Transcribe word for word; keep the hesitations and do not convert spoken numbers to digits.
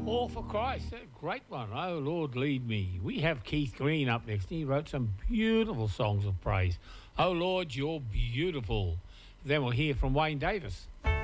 All for Christ, a great one. Oh, Lord, lead me. We have Keith Green up next. He wrote some beautiful songs of praise. Oh, Lord, you're beautiful. Then we'll hear from Wayne Davis.